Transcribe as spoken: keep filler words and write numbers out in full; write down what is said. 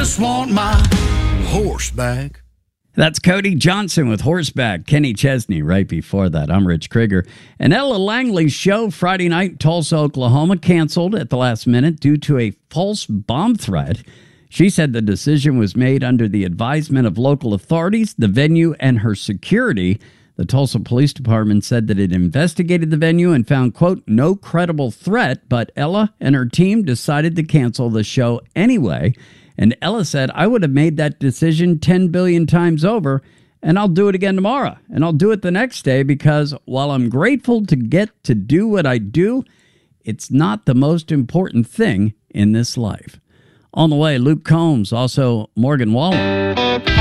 just want my horse back. That's Cody Johnson with Horseback. Kenny Chesney right before that. I'm Rich Krieger. And Ella Langley's show Friday night in Tulsa, Oklahoma, canceled at the last minute due to a false bomb threat. She said the decision was made under the advisement of local authorities, the venue, and her security. The Tulsa Police Department said that it investigated the venue and found, quote, no credible threat, but Ella and her team decided to cancel the show anyway. And Ella said, I would have made that decision ten billion times over, and I'll do it again tomorrow. And I'll do it the next day because while I'm grateful to get to do what I do, it's not the most important thing in this life. On the way, Luke Combs, also Morgan Wallen.